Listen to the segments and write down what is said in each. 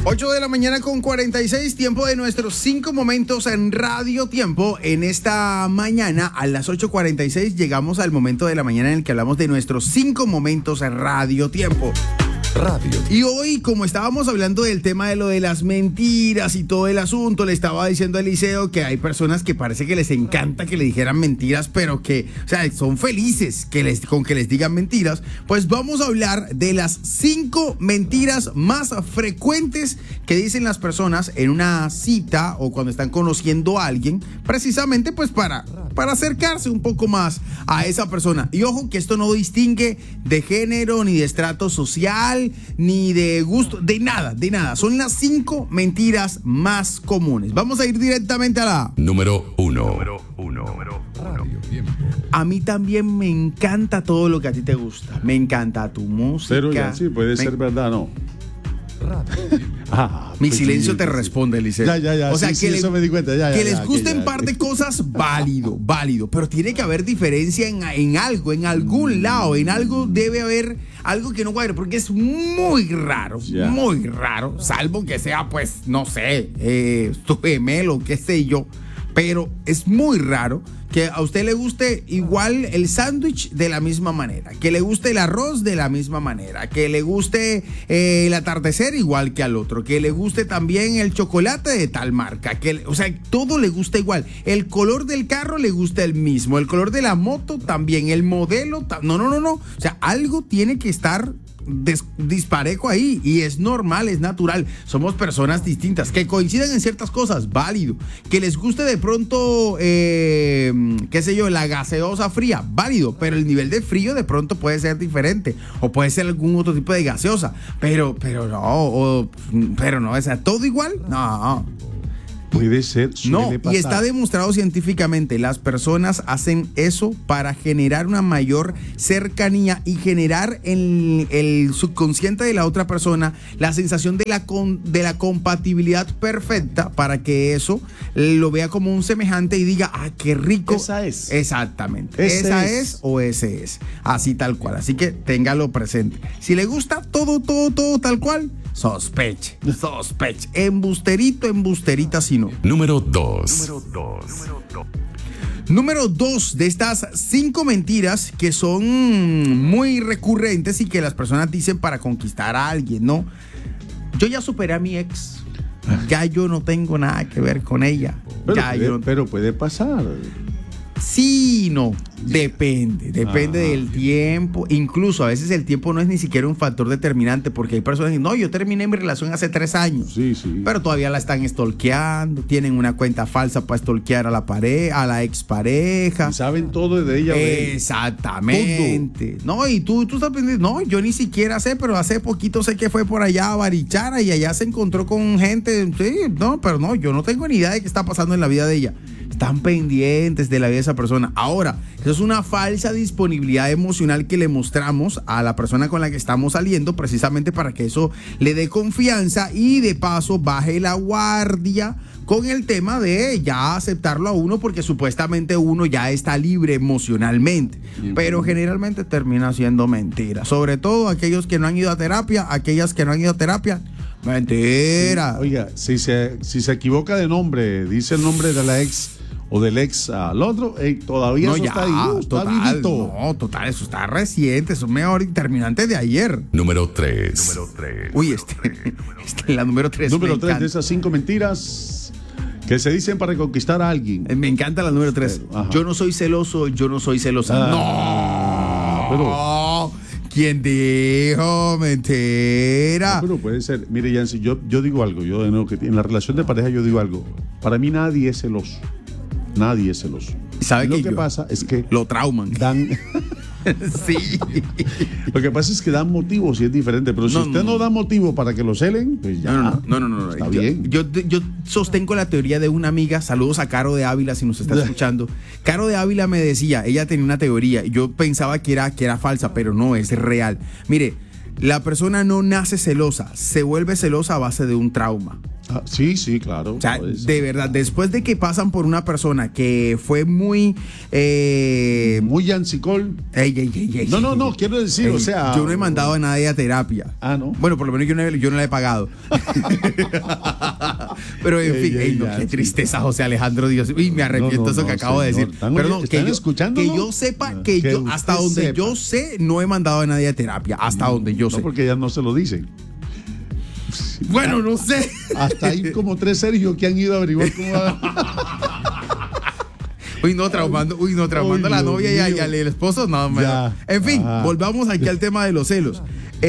8 de la mañana con 46, tiempo de nuestros 5 momentos en Radio Tiempo. En esta mañana, a las 8:46, llegamos al momento de la mañana en el que hablamos de nuestros 5 momentos en Radio Tiempo. Y hoy, como estábamos hablando del tema de lo de las mentiras y todo el asunto, le estaba diciendo a Eliseo que hay personas que parece que les encanta que le dijeran mentiras, pero que, o sea, son felices con que les digan mentiras. Pues vamos a hablar de las 5 mentiras más frecuentes que dicen las personas en una cita o cuando están conociendo a alguien, precisamente pues para acercarse un poco más a esa persona. Y ojo que esto no distingue de género, ni de estrato social, ni de gusto, de nada. Son las 5 mentiras más comunes. Vamos a ir directamente a la número 1. A mí también me encanta todo lo que a ti te gusta. Me encanta tu música. Pero ya sí, puede ser verdad, ¿no? Mi silencio te responde, Eliseo. Ya. O sea, sí, eso me di cuenta. Que les gusten par de cosas, válido. Pero tiene que haber diferencia en algo, en algún lado. En algo debe haber algo que no cuadre, porque es muy raro, salvo que sea, pues, no sé, tu gemelo, qué sé yo. Pero es muy raro que a usted le guste igual el sándwich de la misma manera, que le guste el arroz de la misma manera, que le guste el atardecer igual que al otro, que le guste también el chocolate de tal marca, o sea, todo le gusta igual. El color del carro le gusta el mismo, el color de la moto también, el modelo, no. O sea, algo tiene que estar disparejo ahí, y es normal, es natural. Somos personas distintas que coinciden en ciertas cosas, válido. Que les guste de pronto qué sé yo, la gaseosa fría, válido, pero el nivel de frío de pronto puede ser diferente, o puede ser algún otro tipo de gaseosa, pero no, o sea, todo igual, no. Puede ser, no, pasar. Y está demostrado científicamente, las personas hacen eso para generar una mayor cercanía y generar en el subconsciente de la otra persona la sensación de la compatibilidad perfecta, para que eso lo vea como un semejante y diga, qué rico. Esa es. Exactamente. Esa es o ese es. Así tal cual. Así que téngalo presente. Si le gusta todo tal cual, sospeche. Embusterita si no. Número 2. Número 2 de estas 5 mentiras que son muy recurrentes y que las personas dicen para conquistar a alguien, ¿no? Yo ya superé a mi ex. Ya yo no tengo nada que ver con ella. Pero puede pasar. Sí, no, depende del tiempo. Incluso a veces el tiempo no es ni siquiera un factor determinante, porque hay personas que dicen, no, yo terminé mi relación hace 3 años. Sí. Pero todavía la están stalkeando, tienen una cuenta falsa para stalkear a la expareja. Y saben todo de ella. Exactamente. Todo. No, y tú estás pendiente. No, yo ni siquiera sé, pero hace poquito sé que fue por allá a Barichara y allá se encontró con gente. Sí, no, pero no, yo no tengo ni idea de qué está pasando en la vida de ella. Están pendientes de la vida de esa persona. Ahora, eso es una falsa disponibilidad emocional que le mostramos a la persona con la que estamos saliendo, precisamente para que eso le dé confianza y de paso baje la guardia con el tema de ya aceptarlo a uno, porque supuestamente uno ya está libre emocionalmente. Pero generalmente termina siendo mentira. Sobre todo aquellos que no han ido a terapia, mentira. Sí. Oiga, si se equivoca de nombre, dice el nombre de la ex o del ex al otro, todavía no, eso ya, está ahí, está vivito. No, total, eso está reciente, eso es mejor terminante de ayer. Número 3. Uy, la número 3. Número 3 de esas 5 mentiras que se dicen para conquistar a alguien. Me encanta la número 3. Yo no soy celoso, yo no soy celosa. No. ¿Quién dijo mentira? No, pero puede ser. Mire, Yancy, yo digo algo. Yo de nuevo, que en la relación de pareja yo digo algo. Para mí nadie es celoso. ¿Sabe lo que pasa es que lo trauman. Sí. Lo que pasa es que dan motivos y es diferente. Pero si usted no da motivo para que lo celen, pues ya. No. Está bien. Yo sostengo la teoría de una amiga. Saludos a Caro de Ávila, si nos está escuchando. Caro de Ávila me decía, ella tenía una teoría. Yo pensaba que era falsa, pero no, es real. Mire, la persona no nace celosa, se vuelve celosa a base de un trauma. Sí, claro. O sea, de verdad, después de que pasan por una persona que fue muy... muy yancicol. No, quiero decir, o sea... Yo no he mandado a nadie a terapia. ¿No? Bueno, por lo menos yo no la he pagado. Pero en fin, qué tristeza, José Alejandro, Dios. Uy, me arrepiento eso que acabo de decir. Perdón, que yo sepa, que yo, hasta donde yo sé, no he mandado a nadie a terapia. Hasta donde yo sé. No, porque ya no se lo dicen. Bueno, no sé. Hasta hay como 3 Sergio que han ido a averiguar cómo va. traumando a la novia y al esposo. No, en fin, volvamos aquí al tema de los celos.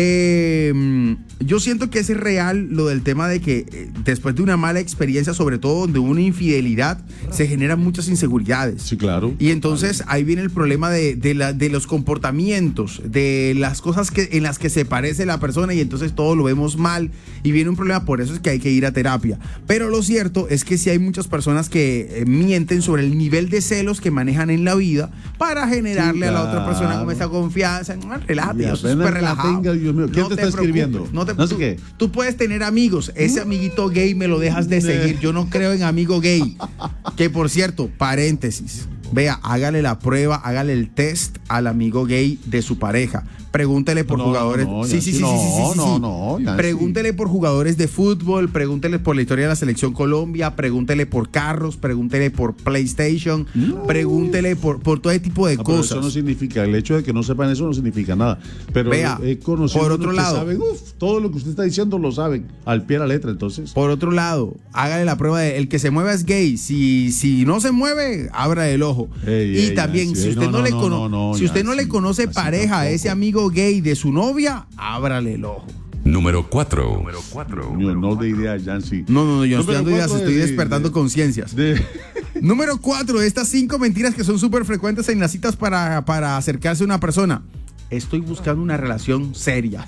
Yo siento que es real lo del tema de que después de una mala experiencia, sobre todo de una infidelidad, se generan muchas inseguridades. Sí, claro. Y entonces ahí viene el problema de los comportamientos, de las cosas en las que se parece la persona, y entonces todo lo vemos mal y viene un problema. Por eso es que hay que ir a terapia. Pero lo cierto es que sí hay muchas personas que mienten sobre el nivel de celos que manejan en la vida para generarle a la otra persona como esa confianza. Relájate, yo soy súper relajado. Dios mío, ¿quién te está escribiendo? No sé qué. Tú puedes tener amigos. Ese amiguito gay me lo dejas de seguir. Yo no creo en amigo gay. Que por cierto, paréntesis. Vea, hágale la prueba, hágale el test al amigo gay de su pareja. Pregúntele por jugadores. Sí. Pregúntele por jugadores de fútbol, pregúntele por la historia de la selección Colombia, pregúntele por carros, pregúntele por PlayStation, pregúntele por todo ese tipo de cosas. Pero eso no significa, el hecho de que no sepan eso no significa nada. Pero vea, he conocido por otro lado, saben, todo lo que usted está diciendo lo saben al pie de la letra, entonces. Por otro lado, hágale la prueba de el que se mueva es gay. Si no se mueve, abra el ojo. Y también, si usted no le conoce pareja a ese amigo gay de su novia, ábrale el ojo. Número 4. No de idea, Yancy. No, yo no estoy dando ideas, estoy despertando conciencias. Número 4, estas 5 mentiras que son súper frecuentes en las citas para acercarse a una persona. Estoy buscando una relación seria.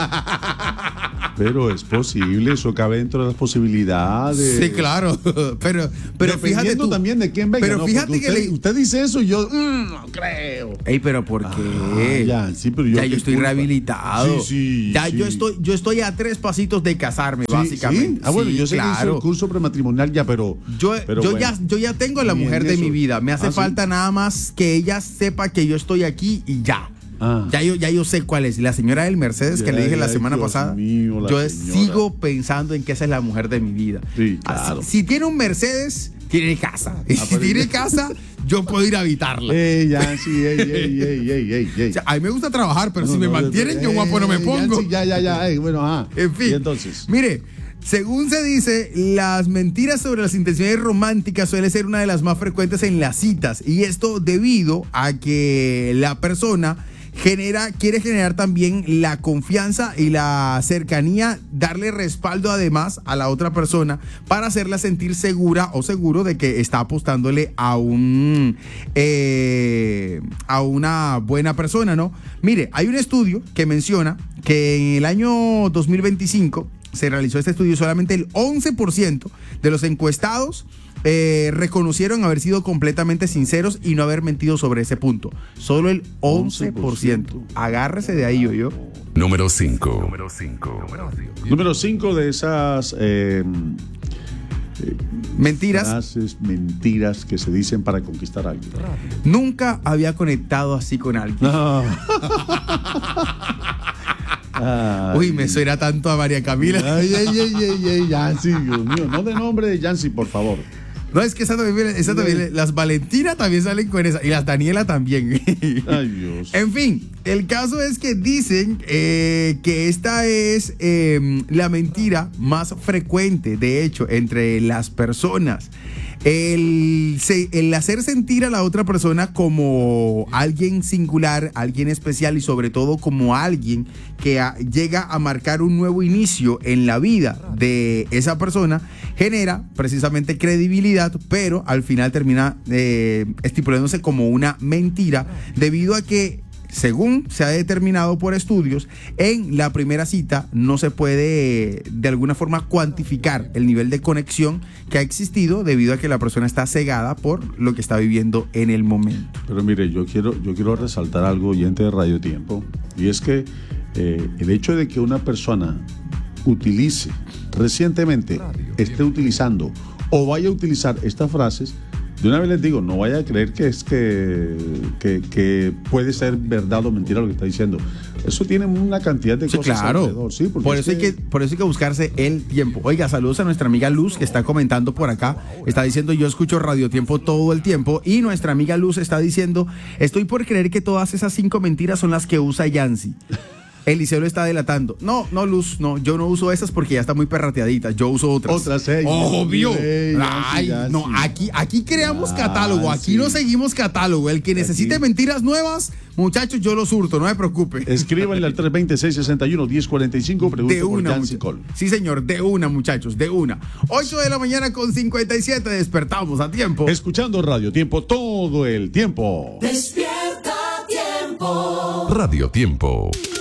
Pero es posible, eso cabe dentro de las posibilidades. Sí, claro. Pero fíjate tú también de quién venga. Pero fíjate que usted dice eso y yo no creo. Pero ¿por qué? Pero yo estoy rehabilitado. Sí. Yo estoy a 3 pasitos de casarme, básicamente. Bueno, yo sé que hice el curso prematrimonial ya, pero yo ya tengo a la mujer de mi vida. Me hace falta nada más que ella sepa que yo estoy aquí y ya. Ya yo sé cuál es. La señora del Mercedes que le dije la semana pasada. Yo sigo pensando en que esa es la mujer de mi vida. Sí, claro. Así, si tiene un Mercedes, tiene casa. Y si tiene casa, yo puedo ir a habitarla. O sea, a mí me gusta trabajar, pero si me mantienen, yo guapo no me pongo. Bueno, en fin. Y entonces, mire, según se dice, las mentiras sobre las intenciones románticas suele ser una de las más frecuentes en las citas. Y esto debido a que la persona quiere generar también la confianza y la cercanía, darle respaldo además a la otra persona para hacerla sentir segura o seguro de que está apostándole a una buena persona, ¿no? Mire, hay un estudio que menciona que en el año 2025 se realizó este estudio, solamente el 11% de los encuestados reconocieron haber sido completamente sinceros y no haber mentido sobre ese punto. Solo el 11%. Agárrese de ahí, yo. Número 5. Número 5 de esas mentiras que se dicen para conquistar a alguien. Nunca había conectado así con alguien. No. Uy, me suena tanto a María Camila. Yancy, Dios mío, no de nombre de Yancy, por favor. No, es que esa también, las Valentina también salen con esa, y las Daniela también. Ay, Dios. En fin, el caso es que dicen que esta es la mentira más frecuente, de hecho, entre las personas. El hacer sentir a la otra persona como alguien singular, alguien especial y sobre todo como alguien que llega a marcar un nuevo inicio en la vida de esa persona, genera precisamente credibilidad, pero al final termina estipulándose como una mentira debido a que, según se ha determinado por estudios, en la primera cita no se puede de alguna forma cuantificar el nivel de conexión que ha existido debido a que la persona está cegada por lo que está viviendo en el momento. Pero mire, yo quiero resaltar algo, oyente de Radio Tiempo, y es que el hecho de que una persona utilice recientemente, esté utilizando o vaya a utilizar estas frases, de una vez les digo, no vaya a creer que es que puede ser verdad o mentira lo que está diciendo. Eso tiene una cantidad de cosas alrededor. Sí, por eso hay que buscarse el tiempo. Oiga, saludos a nuestra amiga Luz, que está comentando por acá. Está diciendo, yo escucho Radio Tiempo todo el tiempo. Y nuestra amiga Luz está diciendo, estoy por creer que todas esas 5 mentiras son las que usa Yancy. Eliseo lo está delatando. No, Luz, no, yo no uso esas porque ya está muy perrateadita. Yo uso otras. Obvio. Ay, no, aquí creamos catálogo, aquí no seguimos catálogo. El que necesite mentiras nuevas, muchachos, yo los hurto, no me preocupe. Escríbanle al 320-661-1045, pregunte por Yancy Cole. Sí, señor, de una, muchachos, de una. 8:57 despertamos a tiempo. Escuchando Radio Tiempo todo el tiempo. Despierta Tiempo. Radio Tiempo.